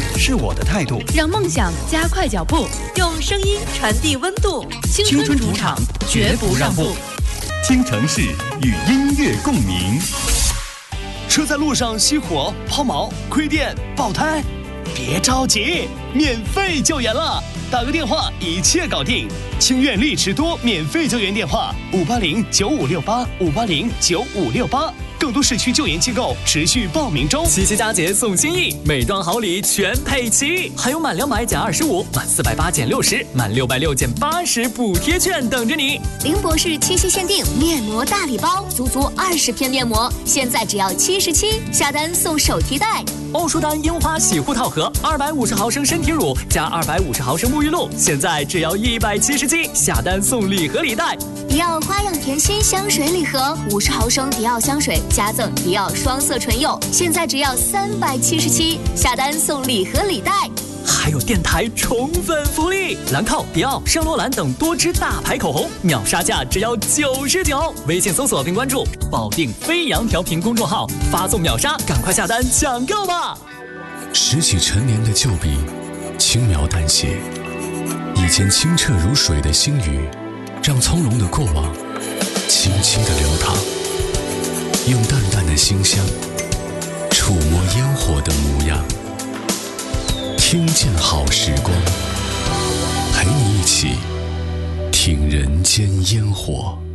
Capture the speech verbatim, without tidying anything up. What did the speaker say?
是我的态度。 让梦想加快脚步，用声音传递温度。青春主场，绝不让步。 听城市与音乐共鸣。 车在路上熄火、抛锚、亏电、爆胎，别着急，免费救援了！打个电话，一切搞定。清苑力驰多免费救援电话：五八零九五六八五八零九五六八。更多市区救援机构持续报名中。 七夕佳节送心意，美妆好礼全配齐，还有满两百减二十五，满四百八减六十，满六百六减八十补贴券等着你。 林博士七夕限定面膜大礼包，足足二十片面膜，现在只要七十七，下单送手提袋。 欧舒丹樱花洗护套盒，二百五十毫升身体乳加二百五十毫升沐浴露，现在只要一百七十七，下单送礼盒礼袋。 迪奥花样甜心香水礼盒，五十毫升迪奥香水加赠迪奥双色唇釉，现在只要三百七十七，下单送礼盒礼袋。 还有电台宠粉福利，兰蔻、迪奥、圣罗兰等多支大牌口红秒杀价只要九十九。微信搜索并关注保定飞扬调频公众号，发送秒杀，赶快下单抢购吧！ 拾起陈年的旧笔，轻描淡写，以前清澈如水的星宇，让从容的过往轻轻地流淌，用淡淡的馨香触摸烟火的模样。听见好时光，陪你一起听人间烟火。